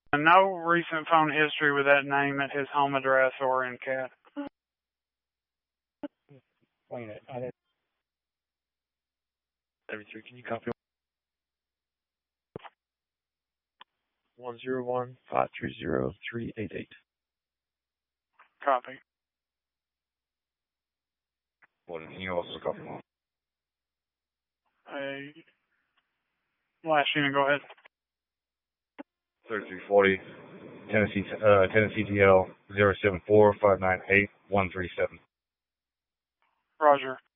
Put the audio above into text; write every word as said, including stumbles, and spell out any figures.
No recent phone history with that name at his home address or in C A D. Explain it. I didn't. seventy-three, can you copy? one zero one, five three zero, three eight eight. Copy. Well, can you also copy? Hey, last unit, go ahead. thirty-three forty, Tennessee, uh, Tennessee T L zero seven four five nine eight one three seven. Roger.